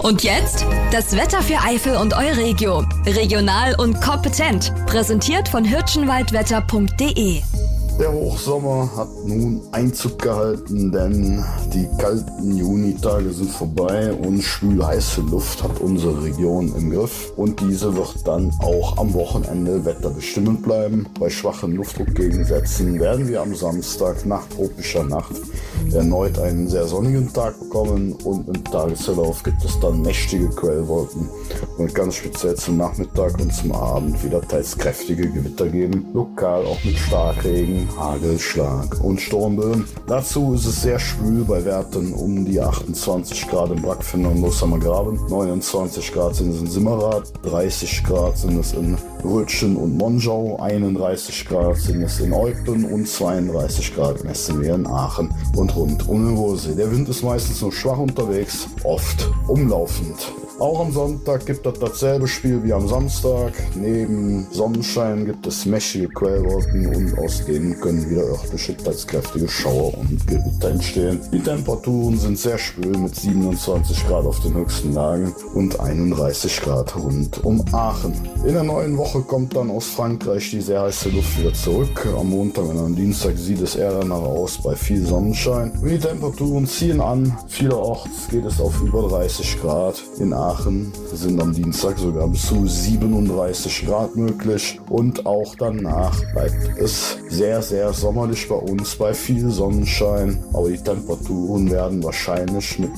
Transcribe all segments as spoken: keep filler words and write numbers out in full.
Und jetzt das Wetter für Eifel und Euregio. Regional und kompetent. Präsentiert von hirschenwaldwetter punkt de. Der Hochsommer hat nun Einzug gehalten, denn die kalten Junitage sind vorbei und schwül-heiße Luft hat unsere Region im Griff. Und diese wird dann auch am Wochenende wetterbestimmend bleiben. Bei schwachen Luftdruckgegensätzen werden wir am Samstag nach tropischer Nacht erneut einen sehr sonnigen Tag bekommen und im Tagesverlauf gibt es dann mächtige Quellwolken und ganz speziell zum Nachmittag und zum Abend wieder teils kräftige Gewitter geben, lokal auch mit Starkregen, Hagelschlag und Sturmböen. Dazu ist es sehr schwül bei Werten um die achtundzwanzig Grad in Brackfinde und Loshammergraben, neunundzwanzig Grad sind es in Simmerath, dreißig Grad sind es in Rötschen und Monschau, einunddreißig Grad sind es in Eupen und zweiunddreißig Grad messen wir in Aachen und rund um den Ruhrsee. Der Wind ist meistens nur schwach unterwegs, oft umlaufend. Auch am Sonntag gibt es dasselbe Spiel wie am Samstag. Neben Sonnenschein gibt es mächtige Quellwolken und aus denen können wieder örtliche, teils kräftige Schauer und Gewitter entstehen. Die Temperaturen sind sehr schwül mit siebenundzwanzig Grad auf den höchsten Lagen und einunddreißig Grad rund um Aachen. In der neuen Woche kommt dann aus Frankreich die sehr heiße Luft wieder zurück. Am Montag und am Dienstag sieht es eher danach aus bei viel Sonnenschein. Und die Temperaturen ziehen an. Vielerorts geht es auf über dreißig Grad. In Aachen sind am Dienstag sogar bis zu siebenunddreißig Grad möglich und auch danach bleibt es sehr, sehr sommerlich bei uns bei viel Sonnenschein, aber die Temperaturen werden wahrscheinlich mit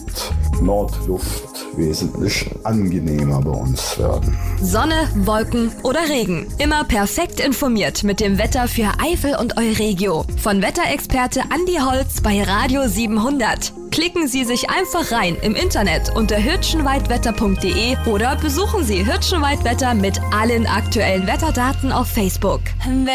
Nordluft wesentlich angenehmer bei uns werden. Sonne, Wolken oder Regen. Immer perfekt informiert mit dem Wetter für Eifel und Euregio. Von Wetterexperte Andi Holz bei Radio siebenhundert. Klicken Sie sich einfach rein im Internet unter hirschenwaldwetter punkt de oder besuchen Sie Hirschenwaldwetter mit allen aktuellen Wetterdaten auf Facebook.